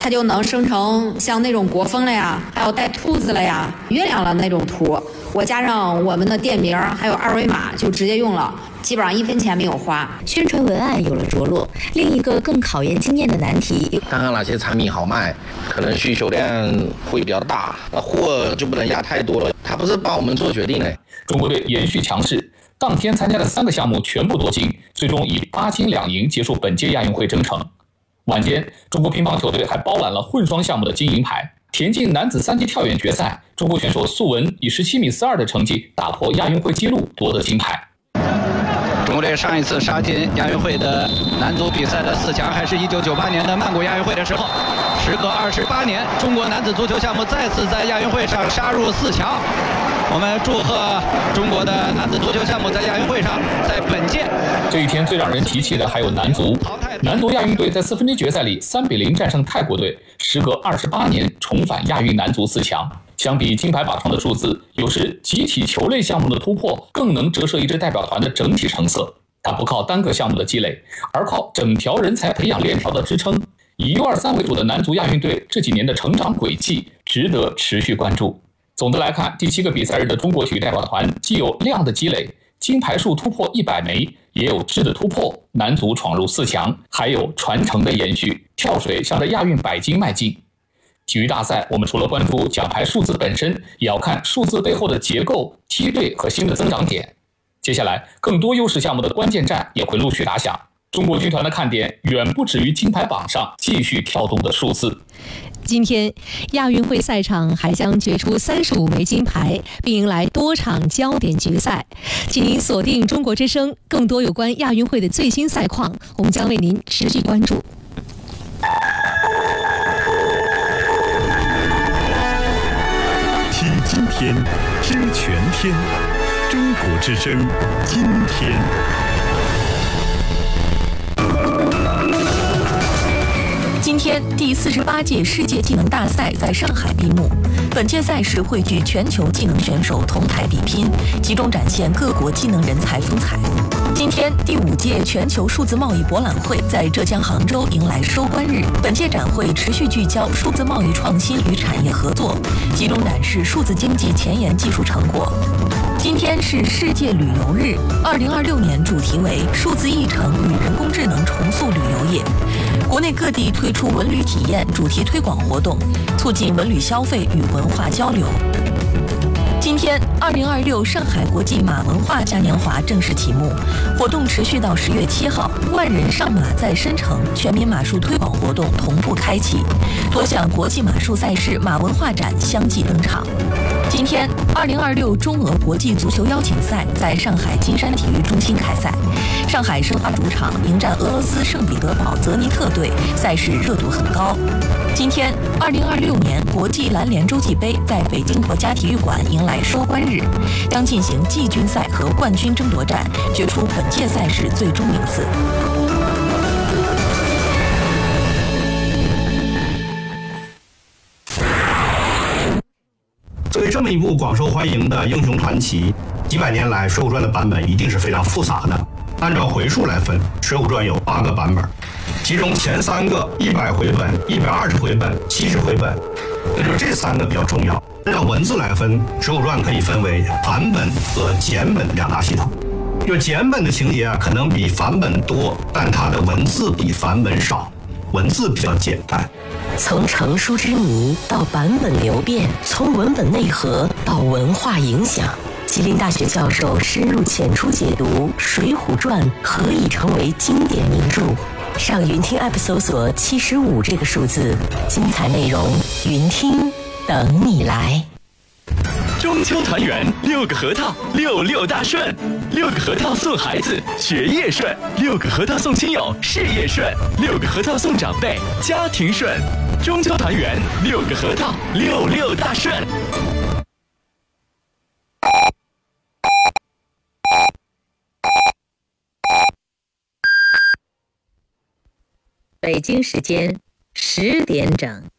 它就能生成像那种国风了呀，还有带兔子了呀、月亮了那种图。我加上我们的店名还有二维码就直接用了，基本上1分钱没有花。 宣传文案有了着落，另一个更考验经验的难题， 看看哪些产品好卖，可能需求量会比较大，货就不能压太多了。它不是帮我们做决定的。 中国队延续强势，当天参加的3个项目全部夺金，最终以8金2银结束本届亚运会征程。晚间，中国乒乓球队还包揽了混双项目的金银牌。田径男子3级跳远决赛，中国选手素文以17米42的成绩打破亚运会纪录，夺得金牌。 中国队上一次杀进亚运会的男足比赛的4强，还是1998年的曼谷亚运会的时候。时隔28年，中国男子足球项目再次在亚运会上杀入4强。我们祝贺中国的男子足球项目在亚运会上，在本届。 这一天最让人提气的还有男足。男足亚运队在4分之一决赛里3比0战胜泰国队，时隔28年重返亚运男足4强。相比金牌榜上的数字，有时集体球类项目的突破更能折射一支代表团的整体成色。它不靠单个项目的积累，而靠整条人才培养链条的支撑。以 U23 为主的男足亚运队这几年的成长轨迹值得持续关注。总的来看，第7个比赛日的中国体育代表团既有量的积累，金牌数突破100枚，也有质的突破，男足闯入4强，还有传承的延续，跳水向着亚运100金迈进。体育大赛，我们除了关注奖牌数字本身，也要看数字背后的结构、梯队和新的增长点。接下来，更多优势项目的关键战也会陆续打响。中国军团的看点远不止于金牌榜上继续跳动的数字。 今天，亚运会赛场还将决出35枚金牌，并迎来多场焦点决赛。请您锁定中国之声，更多有关亚运会的最新赛况，我们将为您持续关注。 听今天，知全天，中国之声，今天。 今天，第48届世界技能大赛在上海闭幕。本届赛事汇聚全球技能选手同台比拼，集中展现各国技能人才风采。今天，第5届全球数字贸易博览会在浙江杭州迎来收官日。本届展会持续聚焦数字贸易创新与产业合作，集中展示数字经济前沿技术成果。今天是世界旅游日，2026年主题为“数字议程与人工智能重塑旅游业”。国内各地推出文旅体验主题推广活动，促进文旅消费与文化交流。今天，2026上海国际马文化嘉年华正式启幕，活动持续到10月7号，万人上马在申城全民马术推广活动同步开启，多项国际马术赛事马文化展相继登场。今天，2026中俄国际足球邀请赛在上海金山体育中心开赛，上海申花主场迎战俄罗斯圣彼得堡泽尼特队，赛事热度很高。今天，2026年国际篮联洲际杯在北京国家体育馆迎来收官日，将进行季军赛和冠军争夺战，决出本届赛事最终名次。 作为这么一部广受欢迎的英雄传奇，几百年来《水浒传》的版本一定是非常复杂的。按照回数来分，《水浒传》有8个版本，其中前3个100回本、120回本、70回本，也就是这3个比较重要。按照文字来分，《水浒传》可以分为繁本和简本2大系统。就简本的情节可能比繁本多，但它的文字比繁本少，文字比较简单。 从成书之谜到版本流变，从文本内核到文化影响，吉林大学教授深入浅出解读《水浒传》何以成为经典名著。上云听 App 搜索75这个数字，精彩内容云听等你来。 中秋团圆，6个核桃，66大顺，6个核桃送孩子学业顺，6个核桃送亲友事业顺，6个核桃送长辈家庭顺。中秋团圆，6个核桃，66大顺。 北京时间10点整。